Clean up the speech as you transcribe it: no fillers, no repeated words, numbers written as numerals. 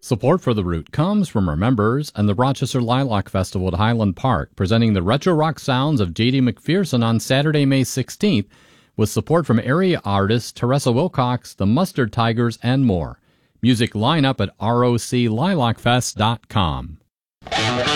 Support for The Root comes from our members and the Rochester Lilac Festival at Highland Park, presenting the retro rock sounds of J.D. McPherson on Saturday, May 16th, with support from area artists Teresa Wilcox, the Mustard Tigers, and more. Music lineup at roclilacfest.com.